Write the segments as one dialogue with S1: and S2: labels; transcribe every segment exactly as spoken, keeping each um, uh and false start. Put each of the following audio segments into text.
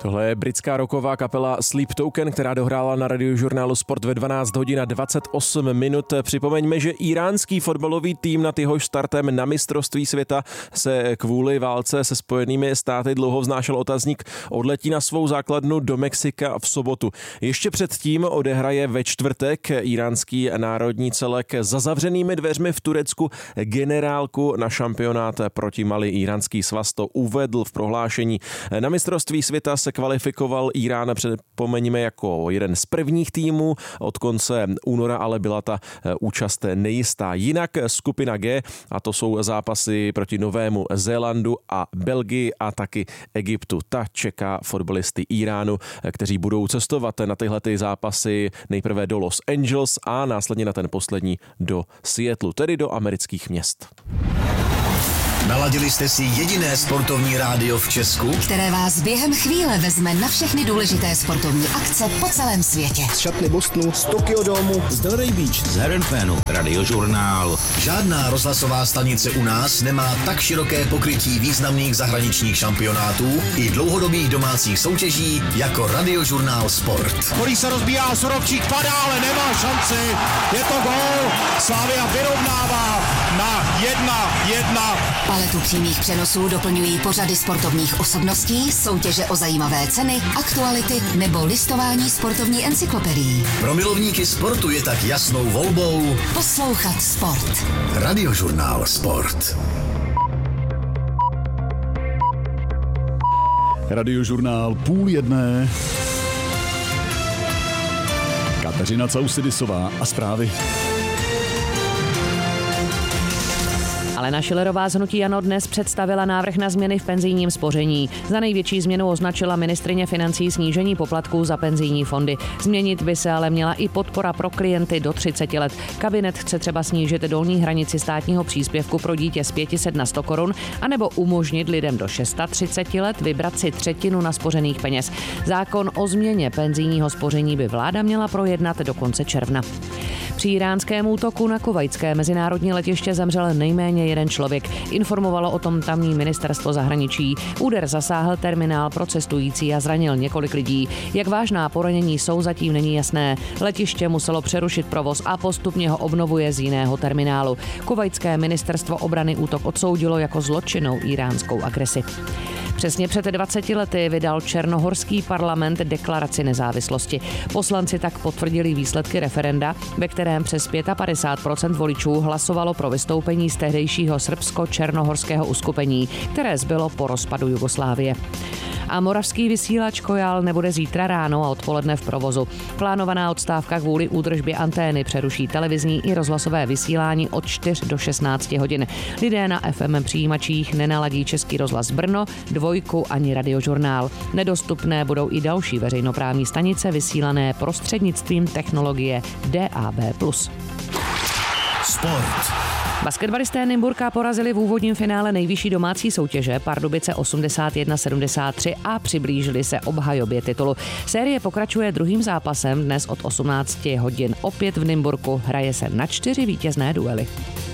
S1: Tohle je britská rocková kapela Sleep Token, která dohrála na Radiožurnálu Sport ve dvanáct hodin a dvacet osm minut. Připomeňme, že iránský fotbalový tým, nad jehož startem na mistrovství světa se kvůli válce se Spojenými státy dlouho vznášel otazník, odletí na svou základnu do Mexika v sobotu. Ještě předtím odehraje ve čtvrtek iránský národní celek za zavřenými dveřmi v Turecku generálku na šampionát proti Mali. Iránský svaz to uvedl v prohlášení. Na mistrovství světa se kvalifikoval Irán, připomeňme, jako jeden z prvních týmů. Od konce února ale byla ta účast nejistá. Jinak skupina G, a to jsou zápasy proti Novému Zélandu a Belgii a taky Egyptu. Ta čeká fotbalisty Iránu, kteří budou cestovat na tyhle ty zápasy nejprve do Los Angeles a následně na ten poslední do Seattlu, tedy do amerických měst.
S2: Naladili jste si jediné sportovní rádio v Česku,
S3: které vás během chvíle vezme na všechny důležité sportovní akce po celém světě.
S4: Z šatny Bostonu, z Tokyo Domu, z Delray Beach,
S2: z Herenfénu, Radiožurnál. Žádná rozhlasová stanice u nás nemá tak široké pokrytí významných zahraničních šampionátů i dlouhodobých domácích soutěží jako Radiožurnál Sport.
S5: Kolí se rozbíjá, Surovčík padá, ale nemá šanci. Je to gól. Slavia vyrovnává na jedna jedna.
S3: Paletu přímých přenosů doplňují pořady sportovních osobností, soutěže o zajímavé ceny, aktuality nebo listování sportovní encyklopedií.
S2: Pro milovníky sportu je tak jasnou volbou
S3: poslouchat sport.
S2: Radiožurnál Sport.
S6: Radiožurnál půl jedné. Kateřina Causidisová a zprávy.
S7: Alena Schillerová z hnutí ANO dnes představila návrh na změny v penzijním spoření. Za největší změnu označila ministryně financí snížení poplatků za penzijní fondy. Změnit by se ale měla i podpora pro klienty do třiceti let. Kabinet chce třeba snížit dolní hranici státního příspěvku pro dítě z pět set na sto korun, anebo umožnit lidem do třiceti šesti let vybrat si třetinu naspořených peněz. Zákon o změně penzijního spoření by vláda měla projednat do konce června. Při iránském útoku na kuvajské mezinárodní letiště zemřel nejméně jeden člověk. Informovalo o tom tamní ministerstvo zahraničí. Úder zasáhl terminál pro cestující a zranil několik lidí. Jak vážná poranění jsou, zatím není jasné. Letiště muselo přerušit provoz a postupně ho obnovuje z jiného terminálu. Kuvajské ministerstvo obrany útok odsoudilo jako zločinnou iránskou agresi. Přesně před dvaceti lety vydal černohorský parlament deklaraci nezávislosti. Poslanci tak potvrdili výsledky referenda, ve kterém přes padesát pět procent voličů hlasovalo pro vystoupení z tehdejšího srbsko-černohorského uskupení, které zbylo po rozpadu Jugoslávie. A moravský vysílač Kojal nebude zítra ráno a odpoledne v provozu. Plánovaná odstávka kvůli údržbě antény přeruší televizní i rozhlasové vysílání od čtyř do šestnácti hodin. Lidé na F M přijímačích nenaladí Český rozhlas Brno, Dvojku ani Radiožurnál. Nedostupné budou i další veřejnoprávní stanice vysílané prostřednictvím technologie D A B plus.
S2: Sport.
S7: Basketbalisté Nymburka porazili v úvodním finále nejvyšší domácí soutěže Pardubice osmdesát jedna sedmdesát tři a přiblížili se obhajobě titulu. Série pokračuje druhým zápasem dnes od osmnácti hodin. Opět v Nymburku hraje se na čtyři vítězné duely.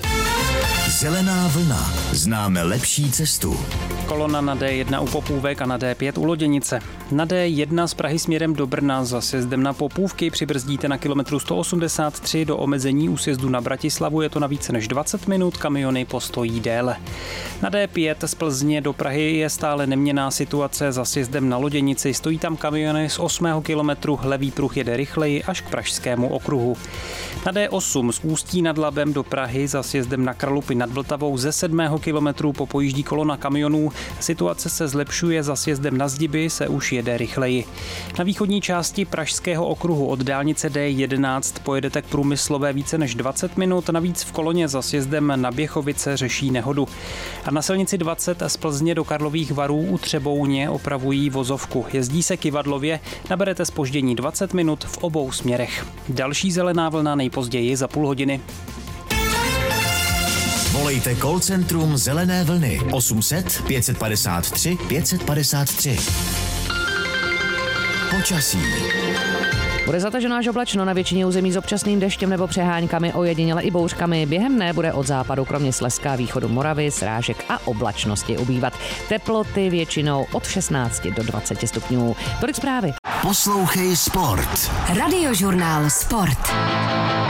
S2: Zelená vlna. Známe lepší cestu.
S8: Kolona na D jedna u Popůvek a na D pět u Loděnice. Na D jedna z Prahy směrem do Brna za sjezdem na Popůvky přibrzdíte na kilometru sto osmdesát tři do omezení u sjezdu na Bratislavu. Je to na více než dvacet minut, kamiony postojí déle. Na D pět z Plzně do Prahy je stále neměnná situace za sjezdem na Loděnici. Stojí tam kamiony z osmého kilometru, levý pruh jede rychleji až k Pražskému okruhu. Na D osm z Ústí nad Labem do Prahy za sjezdem na Kralupy nad Vltavou ze sedmého kilometru popojíždí kolona kamionů. Situace se zlepšuje, za sjezdem na Zdiby se už jede rychleji. Na východní části Pražského okruhu od dálnice D jedenáct pojedete k Průmyslové více než dvacet minut, navíc v koloně za sjezdem na Běchovice řeší nehodu. A na silnici dvacet z Plzně do Karlových Varů u Třebouně opravují vozovku. Jezdí se kyvadlově, naberete zpoždění dvacet minut v obou směrech. Další zelená vlna nejpozději za půl hodiny.
S2: Volejte call centrum Zelené vlny osm set pět padesát tři pět padesát tři. Počasí.
S7: Bude zataženo až oblačno, na většině území s občasným deštěm nebo přeháňkami, ojediněle i bouřkami. Během dne bude od západu kromě Slezska a východu Moravy, srážek a oblačnosti ubývat. Teploty většinou od šestnácti do dvaceti stupňů. Tolik zprávy.
S2: Poslouchej Sport.
S3: Radiožurnál Sport.